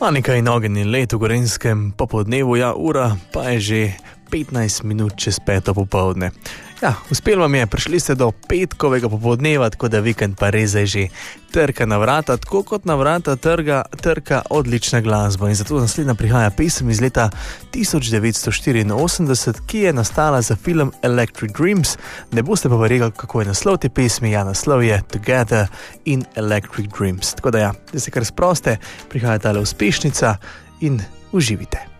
Anika in ogenj in let v Gorenjskem popoldnevu, ja, ura pa je že 15 minut čez 5. popoldne. Ja, uspelo vam je, prišli ste do petkovega popoldneva, tako da vikend pa res je že trka na vrata, tako kot na vrata trka odlična glasba. In zato naslednja prihaja pesem iz leta 1984, ki je nastala za film Electric Dreams. Ne boste pa verjeli, kako je naslov te pesmi. Ja, naslov je Together in Electric Dreams. Tako da ja, da se kar sproste, prihaja tale uspešnica in uživite.